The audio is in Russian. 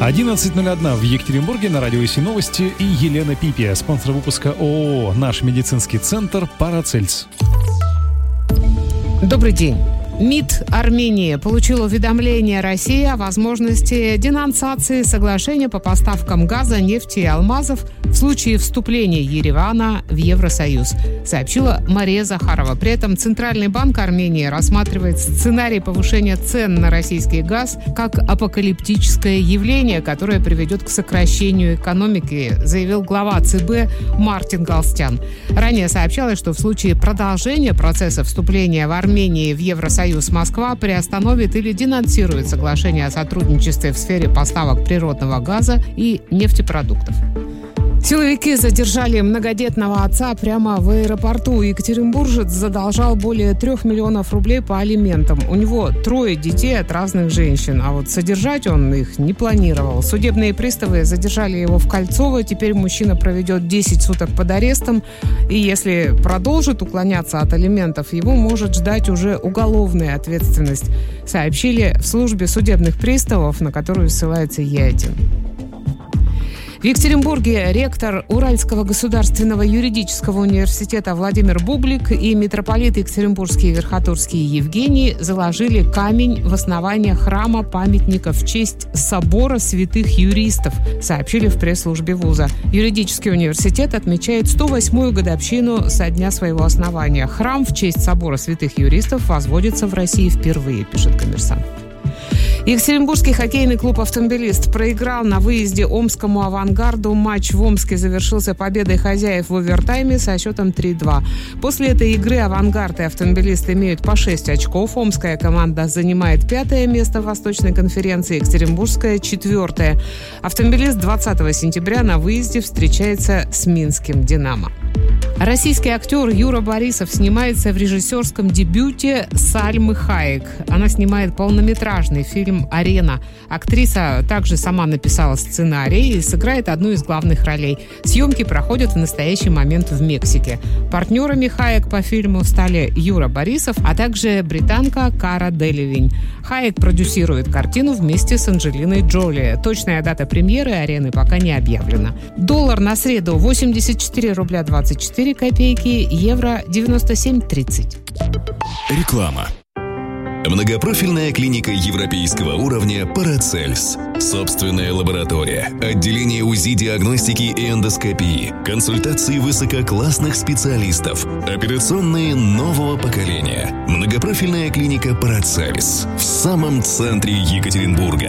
11:01 в Екатеринбурге, на радио ИСИ Новости и Елена Пипия, спонсор выпуска ООО «Наш медицинский центр Парацельс». Добрый день. МИД Армении получил уведомление России о возможности денонсации соглашения по поставкам газа, нефти и алмазов в случае вступления Еревана в Евросоюз, сообщила Мария Захарова. При этом Центральный банк Армении рассматривает сценарий повышения цен на российский газ как апокалиптическое явление, которое приведет к сокращению экономики, заявил глава ЦБ Мартин Галстян. Ранее сообщалось, что в случае продолжения процесса вступления в Армении в Евросоюз Москва приостановит или денонсирует соглашение о сотрудничестве в сфере поставок природного газа и нефтепродуктов. Силовики задержали многодетного отца прямо в аэропорту. Екатеринбуржец задолжал более 3 миллионов рублей по алиментам. У него 3 детей от разных женщин, а вот содержать он их не планировал. Судебные приставы задержали его в Кольцово. Теперь мужчина проведет 10 суток под арестом. И если продолжит уклоняться от алиментов, его может ждать уже уголовная ответственность, сообщили в службе судебных приставов, на которую ссылается Е1. В Екатеринбурге ректор Уральского государственного юридического университета Владимир Бублик и митрополит Екатеринбургский и Верхотурский Евгений заложили камень в основание храма-памятника в честь собора святых юристов, сообщили в пресс-службе вуза. Юридический университет отмечает 108-ю годовщину со дня своего основания. Храм в честь собора святых юристов возводится в России впервые, пишет «Коммерсант». Екатеринбургский хоккейный клуб «Автомобилист» проиграл на выезде омскому «Авангарду». Матч в Омске завершился победой хозяев в овертайме со счетом 3-2. После этой игры «Авангард» и «Автомобилист» имеют по 6 очков. Омская команда занимает 5-е место в Восточной конференции, Екатеринбургская – 4-е. «Автомобилист» 20 сентября на выезде встречается с минским «Динамо». Российский актер Юра Борисов снимается в режиссерском дебюте Сальмы Хаек. Она снимает полнометражный фильм «Арена». Актриса также сама написала сценарий и сыграет одну из главных ролей. Съемки проходят в настоящий момент в Мексике. Партнерами Хаек по фильму стали Юра Борисов, а также британка Кара Делевинь. Хаек продюсирует картину вместе с Анджелиной Джоли. Точная дата премьеры «Арены» пока не объявлена. Доллар на среду 84 рубля 24 копейки, евро 97.30. Реклама. Многопрофильная клиника европейского уровня «Парацельс». Собственная лаборатория, отделение УЗИ, диагностики и эндоскопии, консультации высококлассных специалистов, операционные нового поколения. Многопрофильная клиника «Парацельс» в самом центре Екатеринбурга.